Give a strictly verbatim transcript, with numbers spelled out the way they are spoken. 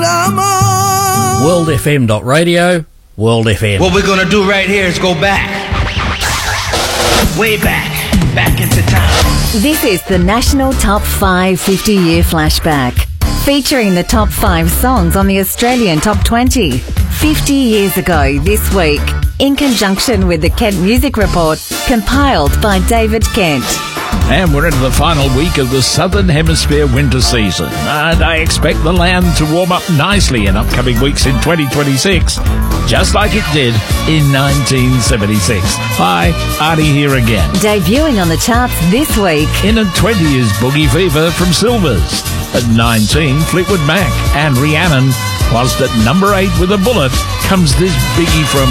summer. world f m dot radio, World F M. What we're gonna do right here is go back. Way back. Back into time. This is the National Top five fifty-year flashback, featuring the top five songs on the Australian Top twenty. fifty years ago this week, in conjunction with the Kent Music Report, compiled by David Kent. And we're into the final week of the Southern Hemisphere winter season, and I expect the land to warm up nicely in upcoming weeks in twenty twenty-six, just like it did in nineteen seventy-six. Hi, Artie here again. Debuting on the charts this week. In at twenty is Boogie Fever from Silvers. At nineteen, Fleetwood Mac and Rhiannon. Whilst at number eight with a bullet comes this biggie from